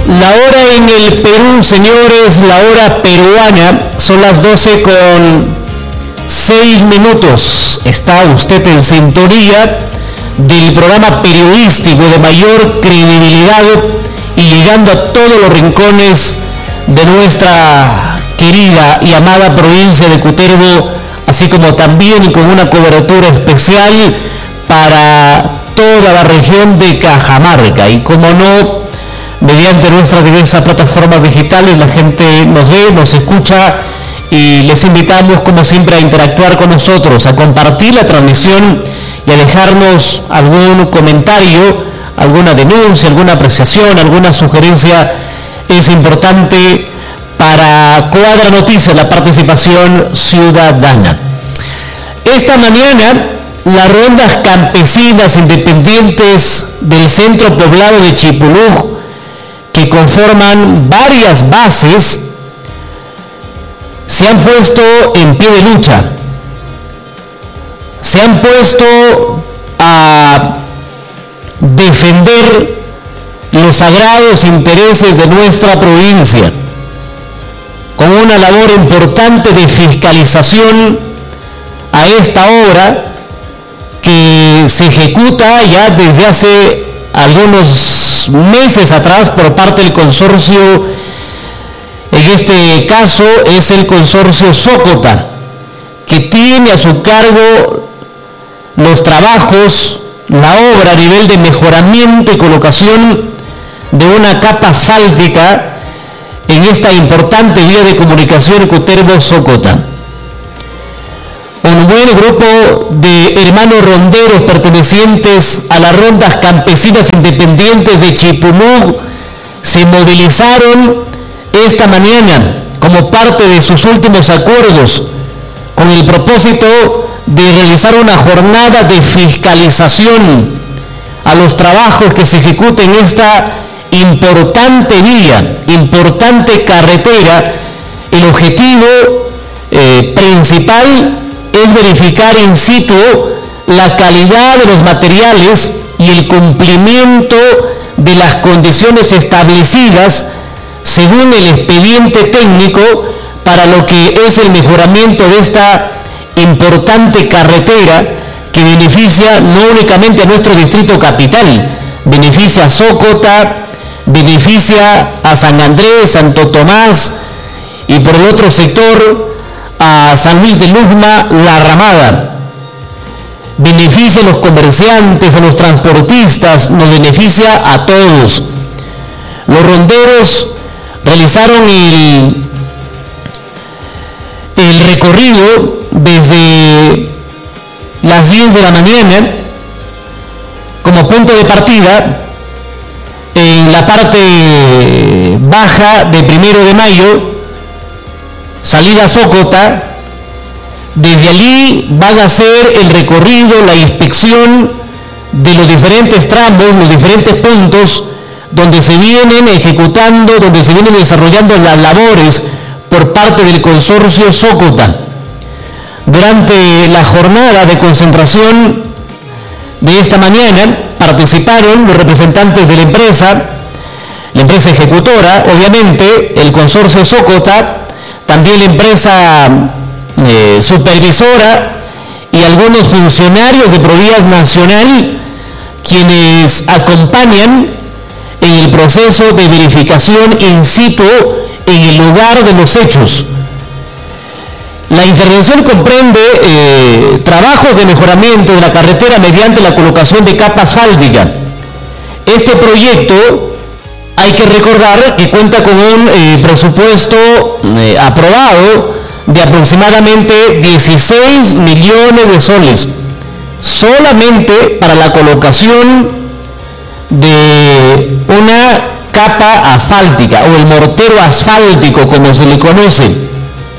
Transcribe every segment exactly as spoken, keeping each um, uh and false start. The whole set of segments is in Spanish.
La hora en el Perú, señores, la hora peruana, son las doce con seis minutos. Está usted en sintonía del programa periodístico de mayor credibilidad y llegando a todos los rincones de nuestra querida y amada provincia de Cutervo, así como también y con una cobertura especial para toda la región de Cajamarca. Y como no, mediante nuestras diversas plataformas digitales, la gente nos ve, nos escucha y les invitamos como siempre a interactuar con nosotros, a compartir la transmisión y a dejarnos algún comentario, alguna denuncia, alguna apreciación, alguna sugerencia. Es importante para Cuadra Noticias la participación ciudadana. Esta mañana, las rondas campesinas independientes del centro poblado de Chipulú, que conforman varias bases, se han puesto en pie de lucha. Se han puesto a defender los sagrados intereses de nuestra provincia, con una labor importante de fiscalización a esta obra que se ejecuta ya desde hace algunos meses atrás por parte del consorcio. En este caso es el consorcio Sócota, que tiene a su cargo los trabajos, la obra a nivel de mejoramiento y colocación de una capa asfáltica en esta importante vía de comunicación Cutervo-Sócota. Un buen grupo de hermanos ronderos pertenecientes a las rondas campesinas independientes de Chipulú se movilizaron esta mañana como parte de sus últimos acuerdos con el propósito de realizar una jornada de fiscalización a los trabajos que se ejecuten en esta importante vía, importante carretera. El objetivo eh, principal es verificar in situ la calidad de los materiales y el cumplimiento de las condiciones establecidas según el expediente técnico para lo que es el mejoramiento de esta importante carretera que beneficia no únicamente a nuestro distrito capital, beneficia a Sócota, beneficia a San Andrés, Santo Tomás y por el otro sector a San Luis de Luzma, La Ramada. Beneficia a los comerciantes, a los transportistas, nos beneficia a todos. Los ronderos realizaron el, el recorrido desde las diez de la mañana como punto de partida en la parte baja de Primero de Mayo, salida Sócota. Desde allí van a hacer el recorrido, la inspección de los diferentes tramos, los diferentes puntos donde se vienen ejecutando, donde se vienen desarrollando las labores por parte del consorcio Sócota. Durante la jornada de concentración de esta mañana participaron los representantes de la empresa, la empresa ejecutora, obviamente, el consorcio Sócota, también la empresa eh, supervisora y algunos funcionarios de Provías Nacional, quienes acompañan en el proceso de verificación in situ en el lugar de los hechos. La intervención comprende eh, trabajos de mejoramiento de la carretera mediante la colocación de capa asfáltica. Este proyecto, hay que recordar que cuenta con un eh, presupuesto eh, aprobado de aproximadamente dieciséis millones de soles, solamente para la colocación de una capa asfáltica o el mortero asfáltico, como se le conoce.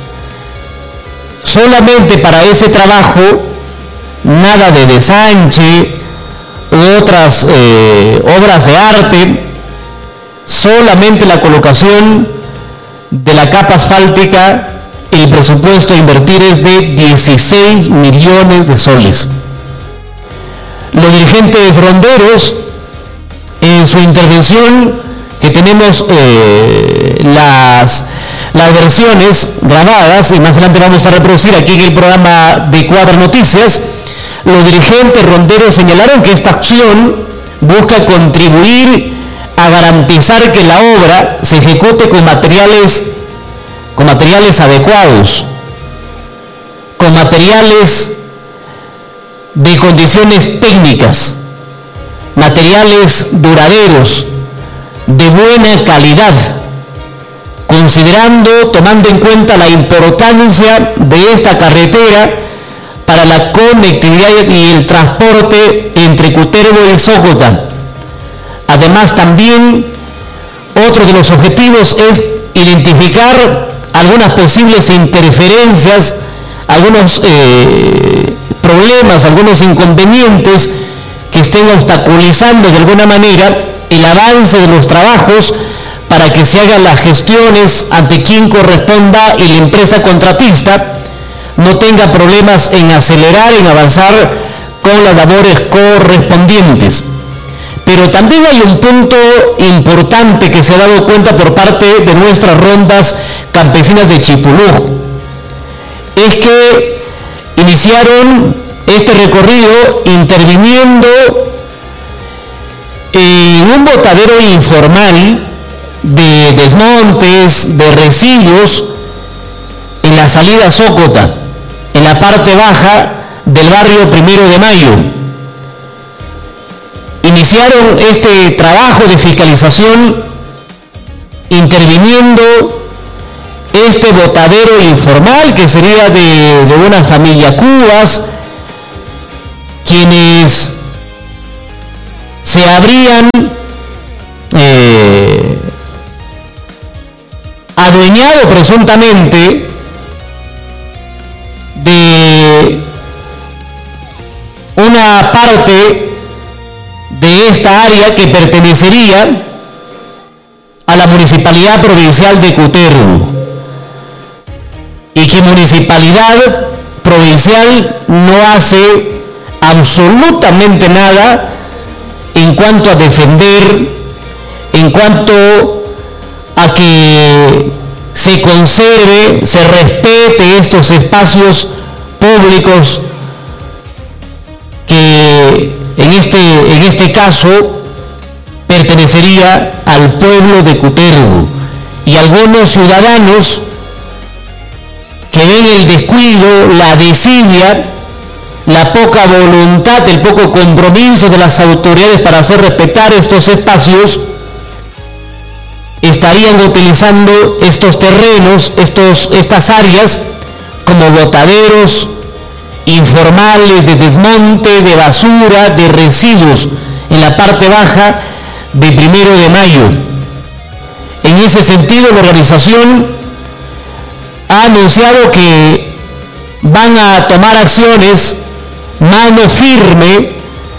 Solamente para ese trabajo, nada de desanche u otras eh, obras de arte, solamente la colocación de la capa asfáltica. El presupuesto a invertir es de dieciséis millones de soles. Los dirigentes ronderos en su intervención que tenemos eh, las, las versiones grabadas, y más adelante vamos a reproducir aquí en el programa de Cuadra Noticias. Los dirigentes ronderos señalaron que esta acción busca contribuir a garantizar que la obra se ejecute con materiales, con materiales adecuados, con materiales de condiciones técnicas, materiales duraderos, de buena calidad, considerando, tomando en cuenta la importancia de esta carretera para la conectividad y el transporte entre Cutervo y Zócota. Además, también otro de los objetivos es identificar algunas posibles interferencias, algunos eh, problemas, algunos inconvenientes que estén obstaculizando de alguna manera el avance de los trabajos para que se hagan las gestiones ante quien corresponda y la empresa contratista no tenga problemas en acelerar, en avanzar con las labores correspondientes. Pero también hay un punto importante que se ha dado cuenta por parte de nuestras rondas campesinas de Chipulú. Es que iniciaron este recorrido interviniendo en un botadero informal de desmontes, de residuos en la salida Zócota, en la parte baja del barrio Primero de Mayo. Iniciaron este trabajo de fiscalización interviniendo este botadero informal que sería de, de una familia Cubas, quienes se habrían eh, adueñado presuntamente de una parte de esta área que pertenecería a la Municipalidad Provincial de Cutervo, y que Municipalidad Provincial no hace absolutamente nada en cuanto a defender, en cuanto a que se conserve, se respete estos espacios públicos que en este, en este caso pertenecería al pueblo de Cutervo, y algunos ciudadanos que ven el descuido, la desidia, la poca voluntad, el poco compromiso de las autoridades para hacer respetar estos espacios, estarían utilizando estos terrenos, estos, estas áreas como botaderos informales de desmonte, de basura, de residuos en la parte baja de Primero de Mayo. En ese sentido, la organización ha anunciado que van a tomar acciones mano firme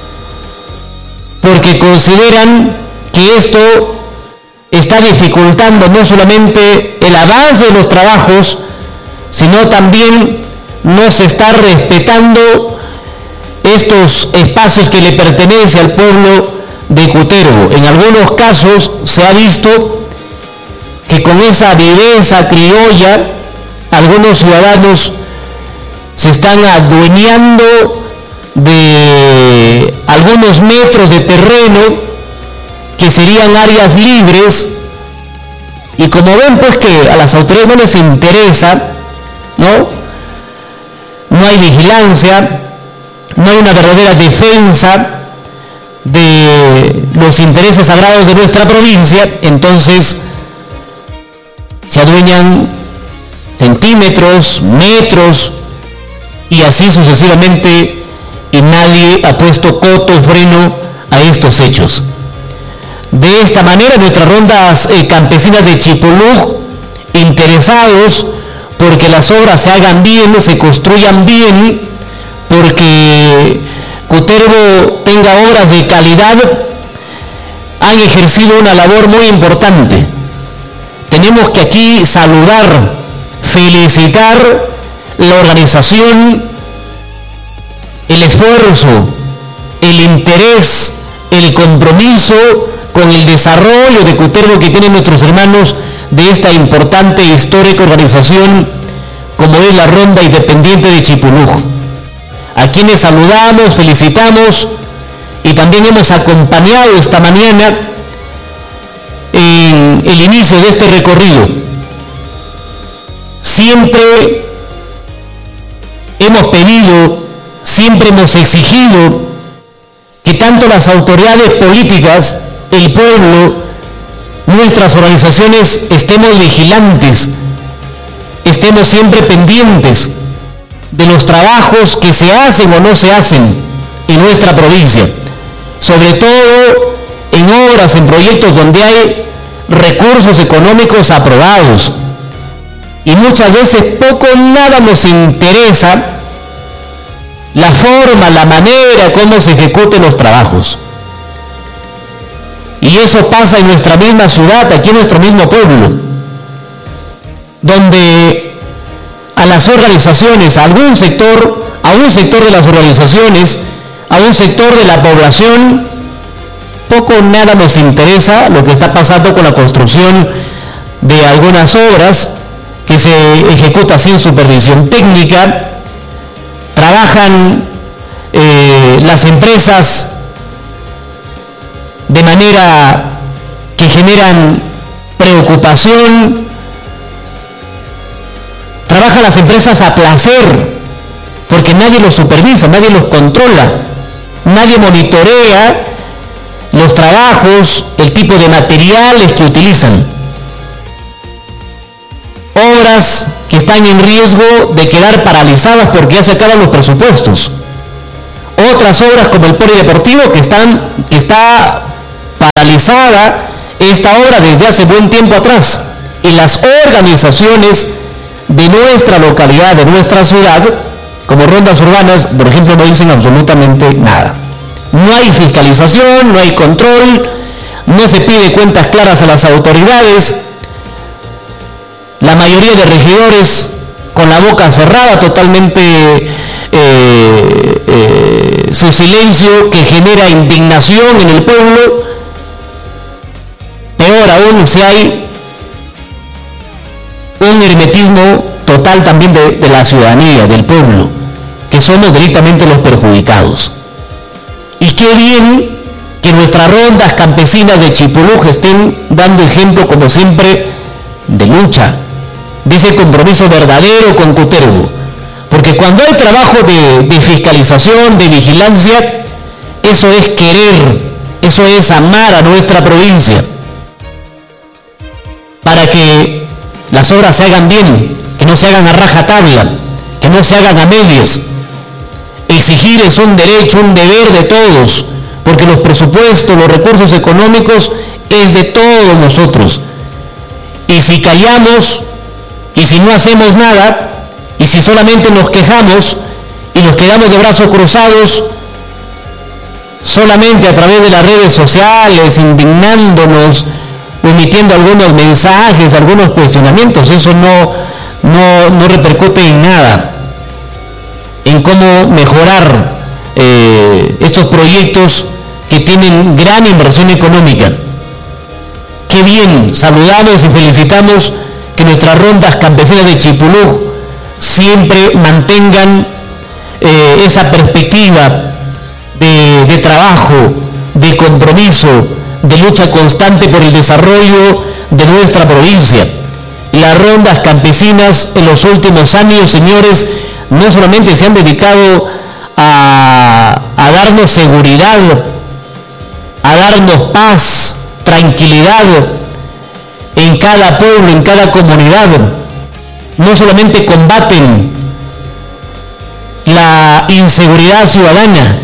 porque consideran que esto está dificultando no solamente el avance de los trabajos, sino también no se está respetando estos espacios que le pertenecen al pueblo de Cutervo. En algunos casos se ha visto que con esa viveza criolla algunos ciudadanos se están adueñando de algunos metros de terreno que serían áreas libres, y como ven pues que a las autoridades no les interesa, ¿no? No hay vigilancia, no hay una verdadera defensa de los intereses sagrados de nuestra provincia, entonces se adueñan centímetros, metros y así sucesivamente, y nadie ha puesto coto o freno a estos hechos. De esta manera, nuestras rondas eh, campesinas de Chipulú, interesados porque las obras se hagan bien, se construyan bien, porque Cutervo tenga obras de calidad, han ejercido una labor muy importante. Tenemos que aquí saludar, felicitar la organización, el esfuerzo, el interés, el compromiso con el desarrollo de Cutervo que tienen nuestros hermanos de esta importante e histórica organización como es la Ronda Independiente de Chipuluj, a quienes saludamos, felicitamos y también hemos acompañado esta mañana en el inicio de este recorrido. Siempre hemos pedido, siempre hemos exigido que tanto las autoridades políticas, el pueblo, nuestras organizaciones estemos vigilantes, estemos siempre pendientes de los trabajos que se hacen o no se hacen en nuestra provincia, sobre todo en obras, en proyectos donde hay recursos económicos aprobados. Y muchas veces poco o nada nos interesa la forma, la manera, cómo se ejecuten los trabajos. Y eso pasa en nuestra misma ciudad, aquí en nuestro mismo pueblo, donde a las organizaciones, a algún sector, a un sector de las organizaciones, a un sector de la población, poco o nada nos interesa lo que está pasando con la construcción de algunas obras que se ejecuta sin supervisión técnica. Trabajan eh, las empresas de manera que generan preocupación, trabajan las empresas a placer, porque nadie los supervisa, nadie los controla, nadie monitorea los trabajos, el tipo de materiales que utilizan. Obras que están en riesgo de quedar paralizadas porque ya se acaban los presupuestos. Otras obras como el polideportivo que están, que está paralizada esta obra desde hace buen tiempo atrás. Y las organizaciones de nuestra localidad, de nuestra ciudad, como rondas urbanas, por ejemplo, no dicen absolutamente nada. No hay fiscalización, no hay control, no se pide cuentas claras a las autoridades. La mayoría de regidores con la boca cerrada, totalmente eh, eh, su silencio que genera indignación en el pueblo. Peor aún si hay un hermetismo total también de, de la ciudadanía, del pueblo, que somos directamente los perjudicados. Y qué bien que nuestras rondas campesinas de Chipuluj estén dando ejemplo, como siempre, de lucha, de ese compromiso verdadero con Cutervo. Porque cuando hay trabajo de, de fiscalización, de vigilancia, eso es querer, eso es amar a nuestra provincia, para que las obras se hagan bien, que no se hagan a rajatabla, que no se hagan a medias. Exigir es un derecho, un deber de todos, porque los presupuestos, los recursos económicos es de todos nosotros. Y si callamos, y si no hacemos nada, y si solamente nos quejamos y nos quedamos de brazos cruzados, solamente a través de las redes sociales, indignándonos, emitiendo algunos mensajes, algunos cuestionamientos, eso no, no, no repercute en nada, en cómo mejorar eh, estos proyectos que tienen gran inversión económica. Qué bien, saludamos y felicitamos que nuestras rondas campesinas de Chipuluj siempre mantengan eh, esa perspectiva de, de trabajo, de compromiso, de lucha constante por el desarrollo de nuestra provincia. Las rondas campesinas en los últimos años, señores, no solamente se han dedicado a, a darnos seguridad, a darnos paz, tranquilidad en cada pueblo, en cada comunidad. No solamente combaten la inseguridad ciudadana,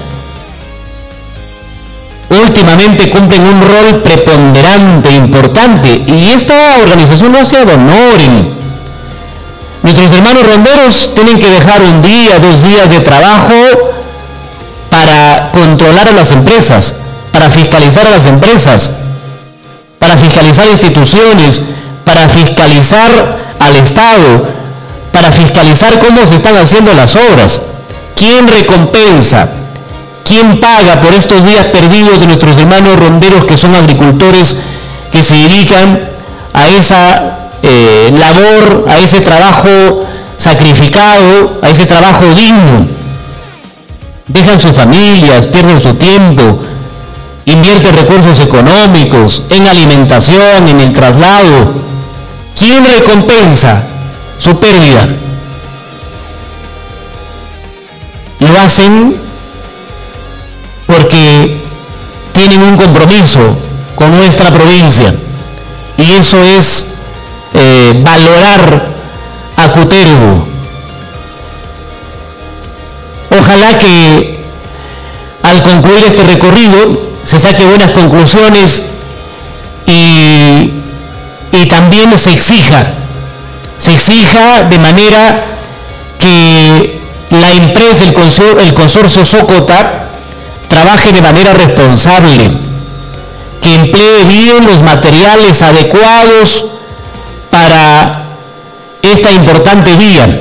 últimamente cumplen un rol preponderante, importante, y esta organización lo hace ad honorem. Nuestros hermanos ronderos tienen que dejar un día, dos días de trabajo para controlar a las empresas, para fiscalizar a las empresas, para fiscalizar instituciones, para fiscalizar al Estado, para fiscalizar cómo se están haciendo las obras, quién recompensa, ¿Quién paga por estos días perdidos de nuestros hermanos ronderos que son agricultores, que se dedican a esa eh, labor, a ese trabajo sacrificado, a ese trabajo digno? Dejan sus familias, pierden su tiempo, invierten recursos económicos en alimentación, en el traslado. ¿Quién recompensa su pérdida? Lo hacen porque tienen un compromiso con nuestra provincia, y eso es eh, valorar a Cutervo. Ojalá que al concluir este recorrido se saque buenas conclusiones y, y también se exija, se exija de manera que la empresa, el consorcio, el consorcio Sócota, trabaje de manera responsable, que emplee bien los materiales adecuados para esta importante vía,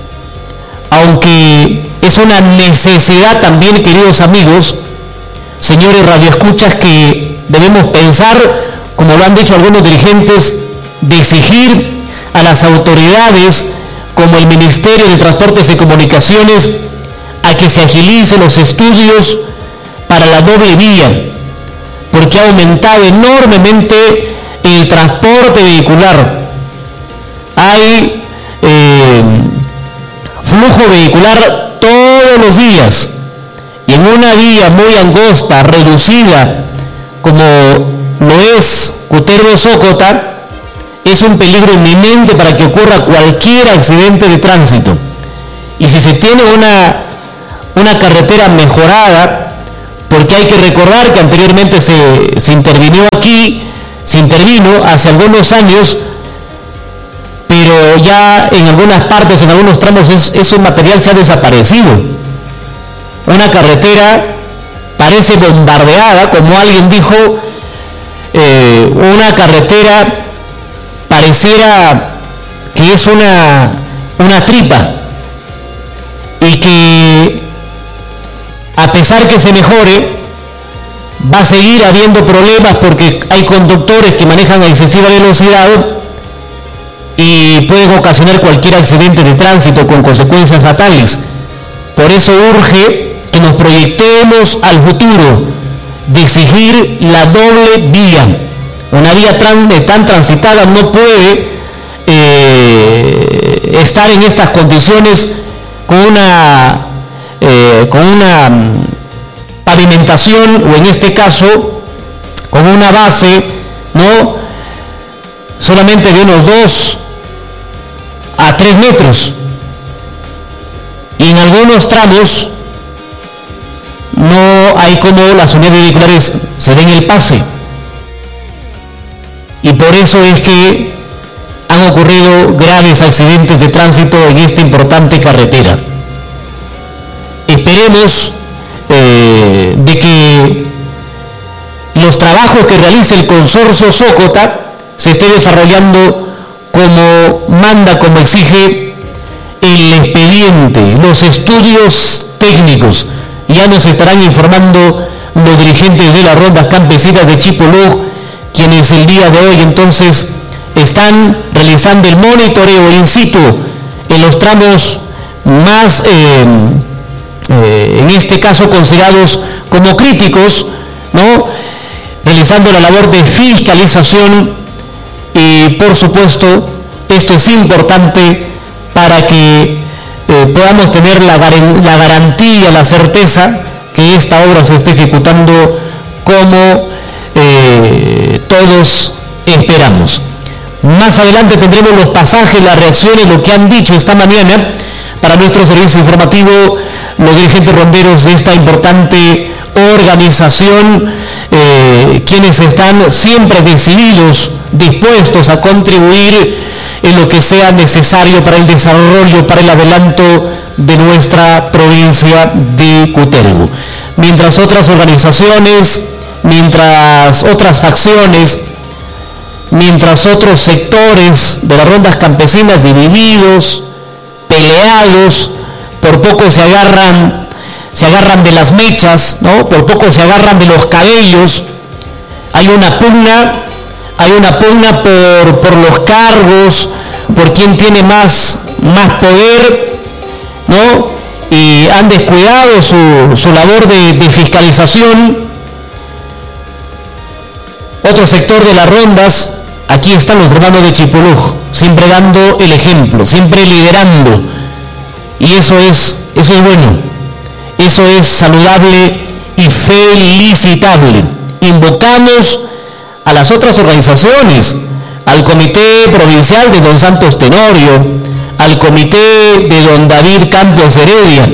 aunque es una necesidad también, queridos amigos, señores radioescuchas, que debemos pensar, como lo han dicho algunos dirigentes, de exigir a las autoridades como el Ministerio de Transportes y Comunicaciones a que se agilicen los estudios para la doble vía, porque ha aumentado enormemente el transporte vehicular. Hay eh, flujo vehicular todos los días, y en una vía muy angosta, reducida, como lo es Cutervo-Sócota, es un peligro inminente para que ocurra cualquier accidente de tránsito. Y si se tiene una, una carretera mejorada, porque hay que recordar que anteriormente se, se intervino aquí, se intervino hace algunos años, pero ya en algunas partes, en algunos tramos, es, ese material se ha desaparecido. Una carretera parece bombardeada, como alguien dijo, eh, una carretera pareciera que es una, una tripa, y que a pesar que se mejore, va a seguir habiendo problemas porque hay conductores que manejan a excesiva velocidad y pueden ocasionar cualquier accidente de tránsito con consecuencias fatales. Por eso urge que nos proyectemos al futuro de exigir la doble vía. Una vía tan, tan transitada no puede eh, estar en estas condiciones con una, eh, con una pavimentación, o en este caso con una base, ¿no?, solamente de unos dos a tres metros, y en algunos tramos no hay como las unidades vehiculares se den el pase, y por eso es que han ocurrido graves accidentes de tránsito en esta importante carretera. Esperemos eh, de que los trabajos que realice el consorcio Sócota se esté desarrollando como manda, como exige el expediente, los estudios técnicos. Ya nos estarán informando los dirigentes de las rondas campesinas de Chipolog, quienes el día de hoy entonces están realizando el monitoreo in situ en los tramos más, eh, eh, en este caso considerados como críticos, ¿no?, realizando la labor de fiscalización. Y por supuesto esto es importante para que eh, podamos tener la, gar- la garantía, la certeza que esta obra se esté ejecutando como eh, todos esperamos. Más adelante tendremos los pasajes, las reacciones, lo que han dicho esta mañana para nuestro servicio informativo los dirigentes ronderos de esta importante organización, eh, quienes están siempre decididos, dispuestos a contribuir en lo que sea necesario para el desarrollo, para el adelanto de nuestra provincia de Cutervo. Mientras otras organizaciones, mientras otras facciones, mientras otros sectores de las rondas campesinas divididos, peleados, por poco se agarran se agarran de las mechas, ¿no? Por poco se agarran de los cabellos. Hay una pugna, hay una pugna por, por los cargos, por quien tiene más, más poder, ¿no? Y han descuidado su, su labor de, de fiscalización. Otro sector de las rondas, aquí están los hermanos de Chipulú, siempre dando el ejemplo, siempre liderando. Y eso es, eso es bueno, eso es saludable y felicitable. Invocamos a las otras organizaciones, al Comité Provincial de don Santos Tenorio, al Comité de don David Campos Heredia,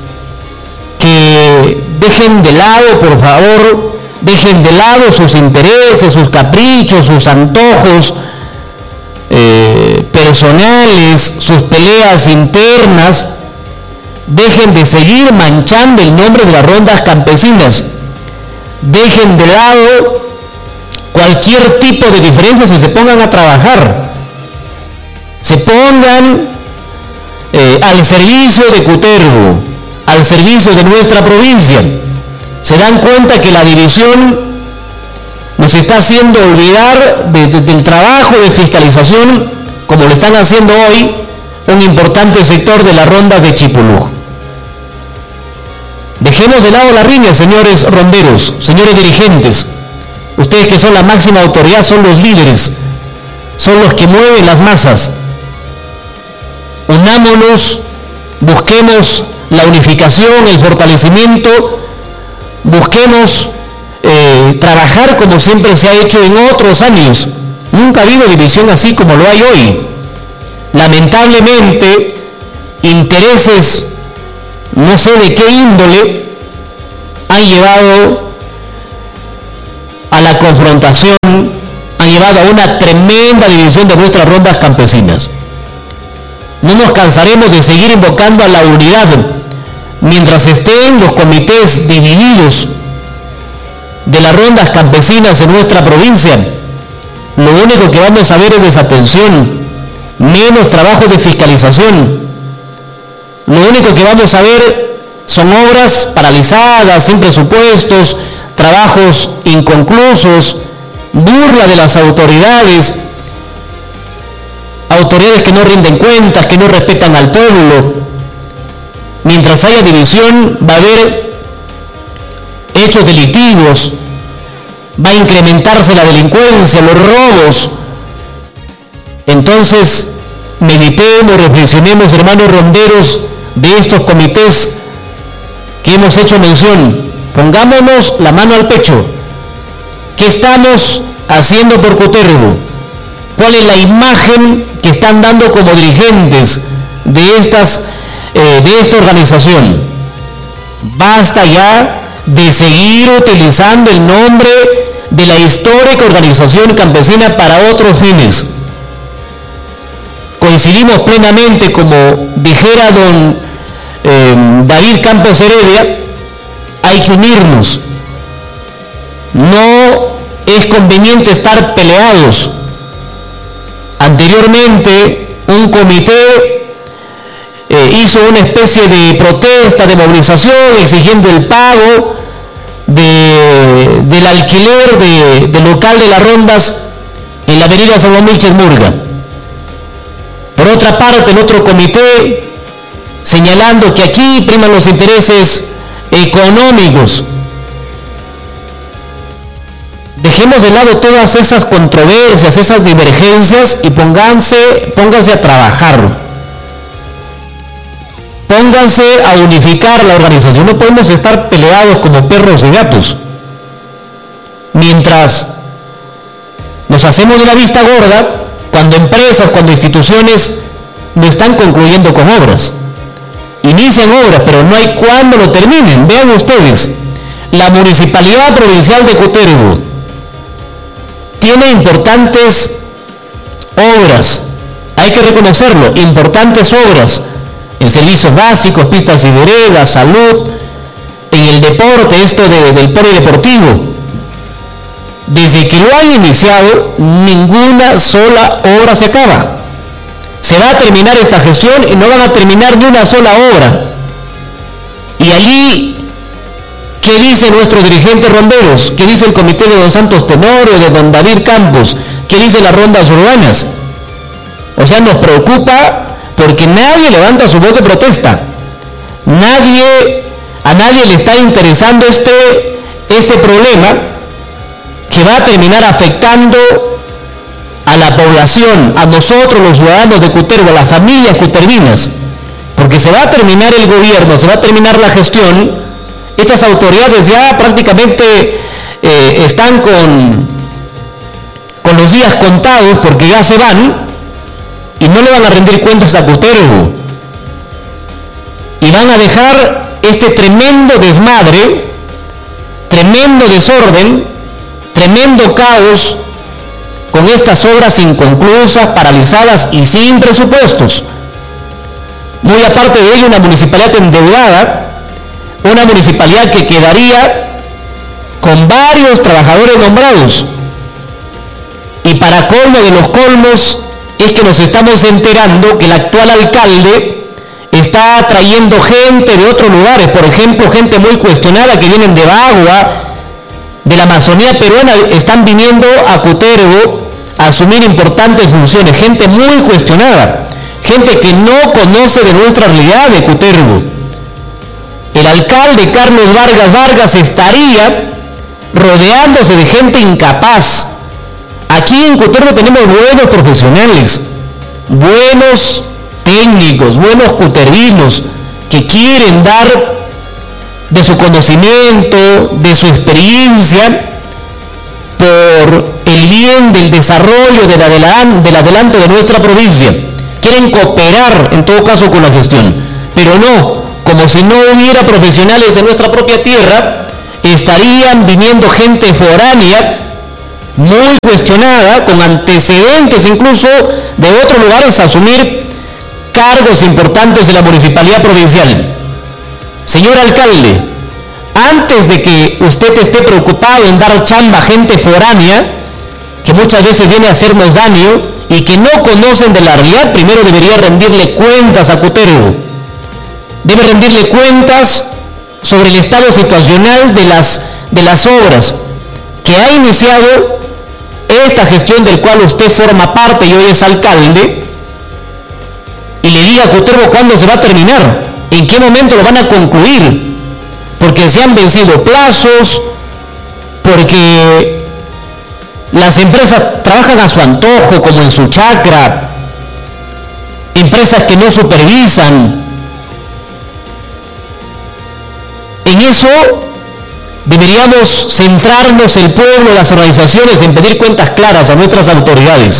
que dejen de lado, por favor, dejen de lado sus intereses, sus caprichos, sus antojos eh, personales, sus peleas internas. Dejen de seguir manchando el nombre de las rondas campesinas. Dejen de lado cualquier tipo de diferencias y se pongan a trabajar. Se pongan eh, al servicio de Cutervo, al servicio de nuestra provincia. Se dan cuenta que la división nos está haciendo olvidar de, de, del trabajo de fiscalización, como lo están haciendo hoy un importante sector de las rondas de Chipulú. Dejemos de lado la riña, señores ronderos, señores dirigentes. Ustedes que son la máxima autoridad, son los líderes, son los que mueven las masas. Unámonos, busquemos la unificación, el fortalecimiento, busquemos eh, trabajar como siempre se ha hecho en otros años. Nunca ha habido división así como lo hay hoy. Lamentablemente, intereses no sé de qué índole han llevado a la confrontación, han llevado a una tremenda división de nuestras rondas campesinas. No nos cansaremos de seguir invocando a la unidad mientras estén los comités divididos de las rondas campesinas en nuestra provincia. Lo único que vamos a ver es desatención, menos trabajo de fiscalización. Lo único que vamos a ver son obras paralizadas, sin presupuestos, trabajos inconclusos, burla de las autoridades, autoridades que no rinden cuentas, que no respetan al pueblo. Mientras haya división, va a haber hechos delictivos, va a incrementarse la delincuencia, los robos. Entonces, meditemos, reflexionemos, hermanos ronderos, de estos comités que hemos hecho mención. Pongámonos la mano al pecho. ¿Qué estamos haciendo por Cutervo? ¿Cuál es la imagen que están dando como dirigentes de, estas, eh, de esta organización? Basta ya de seguir utilizando el nombre de la histórica organización campesina para otros fines. Coincidimos plenamente, como dijera don eh, David Campos Heredia, hay que unirnos. No es conveniente estar peleados. Anteriormente, un comité eh, hizo una especie de protesta, de movilización, exigiendo el pago de, del alquiler de, del local de las rondas en la avenida Salomón Vilches Murga. Por otra parte, el otro comité señalando que aquí priman los intereses económicos. Dejemos de lado todas esas controversias, esas divergencias y pónganse, pónganse a trabajar. Pónganse a unificar la organización. No podemos estar peleados como perros y gatos. Mientras nos hacemos de la vista gorda, cuando empresas, cuando instituciones no están concluyendo con obras. Inician obras, pero no hay cuándo lo terminen. Vean ustedes, la Municipalidad Provincial de Cutervo tiene importantes obras, hay que reconocerlo, importantes obras en servicios básicos, pistas y veredas, salud, en el deporte, esto de, del polideportivo. Desde que lo han iniciado, ninguna sola obra se acaba. Se va a terminar esta gestión y no van a terminar ni una sola obra. Y allí, ¿qué dicen nuestros dirigentes ronderos? ¿Qué dice el comité de don Santos Tenorio, de don David Campos? ¿Qué dice las rondas urbanas? O sea, nos preocupa porque nadie levanta su voz de protesta. Nadie, a nadie le está interesando este, este problema que va a terminar afectando a la población, a nosotros los ciudadanos de Cutervo, a las familias cutervinas, porque se va a terminar el gobierno, se va a terminar la gestión. Estas autoridades ya prácticamente eh, están con, con los días contados porque ya se van y no le van a rendir cuentas a Cutervo y van a dejar este tremendo desmadre, tremendo desorden, tremendo caos con estas obras inconclusas, paralizadas y sin presupuestos. Muy aparte de ello, una municipalidad endeudada, una municipalidad que quedaría con varios trabajadores nombrados. Y para colmo de los colmos es que nos estamos enterando que el actual alcalde está trayendo gente de otros lugares, por ejemplo, gente muy cuestionada que vienen de Bagua, de la Amazonía peruana, están viniendo a Cutervo a asumir importantes funciones, gente muy cuestionada, gente que no conoce de nuestra realidad de Cutervo. El alcalde Carlos Vargas Vargas estaría rodeándose de gente incapaz. Aquí en Cutervo tenemos buenos profesionales, buenos técnicos, buenos cutervinos que quieren dar de su conocimiento, de su experiencia, por el bien del desarrollo del adelanto, del adelanto de nuestra provincia. Quieren cooperar en todo caso con la gestión, pero no, como si no hubiera profesionales de nuestra propia tierra, estarían viniendo gente foránea, muy cuestionada, con antecedentes incluso de otros lugares a asumir cargos importantes de la municipalidad provincial. Señor alcalde, antes de que usted esté preocupado en dar chamba a gente foránea, que muchas veces viene a hacernos daño y que no conocen de la realidad, primero debería rendirle cuentas a Cutervo. Debe rendirle cuentas sobre el estado situacional de las, de las obras que ha iniciado esta gestión del cual usted forma parte y hoy es alcalde, y le diga a Cutervo cuándo se va a terminar, en qué momento lo van a concluir, porque se han vencido plazos, porque las empresas trabajan a su antojo, como en su chacra, empresas que no supervisan. En eso deberíamos centrarnos el pueblo, las organizaciones, en pedir cuentas claras a nuestras autoridades.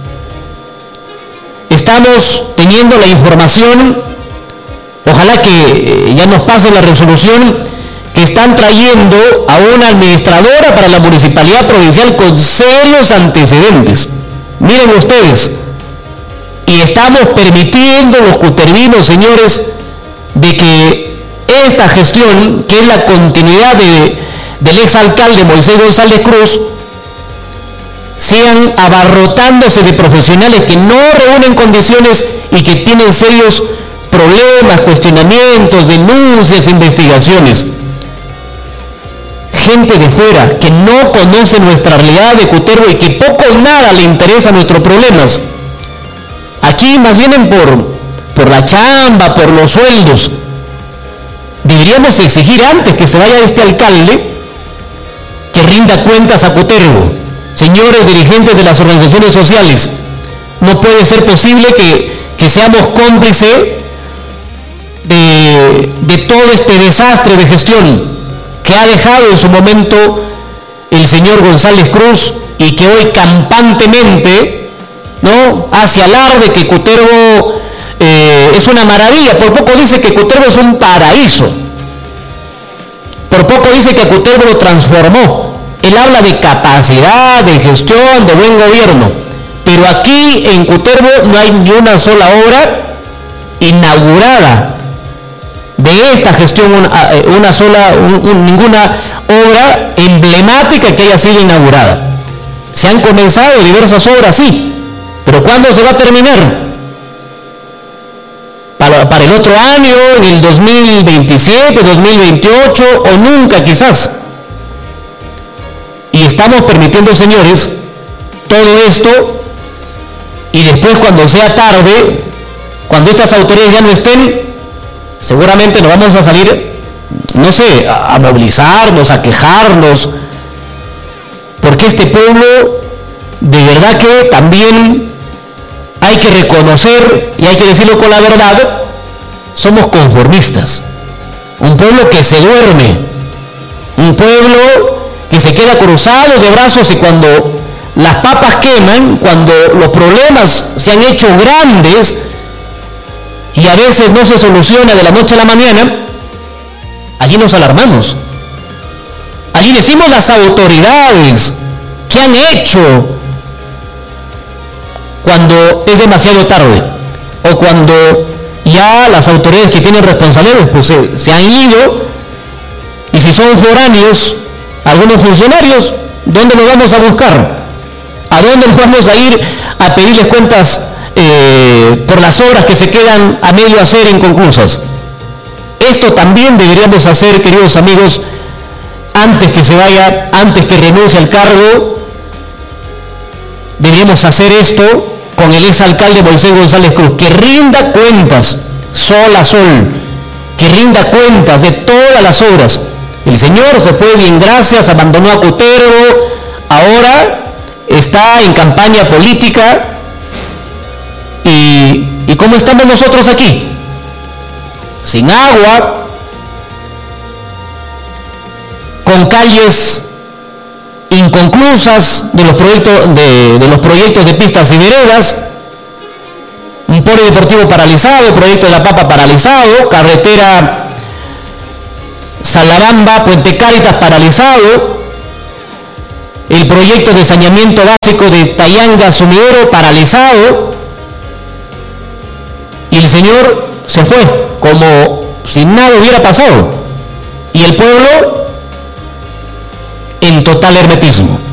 Estamos teniendo la información, ojalá que ya nos pase la resolución, que están trayendo a una administradora para la municipalidad provincial con serios antecedentes. Miren ustedes, y estamos permitiendo los cutervinos, señores, de que esta gestión, que es la continuidad de, del exalcalde Moisés González Cruz, sigan abarrotándose de profesionales que no reúnen condiciones y que tienen serios problemas, cuestionamientos, denuncias, investigaciones. Gente de fuera que no conoce nuestra realidad de Cutervo y que poco o nada le interesa nuestros problemas. Aquí más vienen por, por la chamba, por los sueldos. Deberíamos exigir antes que se vaya este alcalde que rinda cuentas a Cutervo. Señores dirigentes de las organizaciones sociales, no puede ser posible que, que seamos cómplices de, de todo este desastre de gestión que ha dejado en su momento el señor González Cruz y que hoy campantemente, ¿no?, hace alarde que Cutervo eh, es una maravilla. Por poco dice que Cutervo es un paraíso, por poco dice que a Cutervo lo transformó. Él habla de capacidad, de gestión, de buen gobierno, pero aquí en Cutervo no hay ni una sola obra inaugurada de esta gestión, una, una sola, un, un, ninguna obra emblemática que haya sido inaugurada. Se han comenzado diversas obras, sí, pero ¿cuándo se va a terminar? Para, para el otro año, en el dos mil veintisiete, dos mil veintiocho o nunca quizás. Y estamos permitiendo, señores, todo esto, y después cuando sea tarde, cuando estas autoridades ya no estén, seguramente nos vamos a salir, no sé, a, a movilizarnos, a quejarnos, porque este pueblo, de verdad que también hay que reconocer, y hay que decirlo con la verdad, somos conformistas. Un pueblo que se duerme, un pueblo que se queda cruzado de brazos, y cuando las papas queman, cuando los problemas se han hecho grandes y a veces no se soluciona de la noche a la mañana, allí nos alarmamos. Allí decimos las autoridades qué han hecho cuando es demasiado tarde, o cuando ya las autoridades que tienen responsabilidades pues se, se han ido, y si son foráneos, algunos funcionarios, ¿dónde los vamos a buscar? ¿A dónde nos vamos a ir a pedirles cuentas eh, por las obras que se quedan a medio hacer inconclusas? Esto también deberíamos hacer, queridos amigos, antes que se vaya, antes que renuncie al cargo. Deberíamos hacer esto con el exalcalde Moisés González Cruz, que rinda cuentas, sol a sol, que rinda cuentas de todas las obras. El señor se fue bien gracias, abandonó a Cutervo, ahora está en campaña política. ¿Y, y cómo estamos nosotros aquí? Sin agua, con calles inconclusas de los proyectos de, de los proyectos de pistas y veredas, un polideportivo paralizado, proyecto de la Papa paralizado, carretera Salabamba, Puente Cáritas paralizado, el proyecto de saneamiento básico de Tayanga Sumidero paralizado, y el señor se fue como si nada hubiera pasado, y el pueblo en total hermetismo.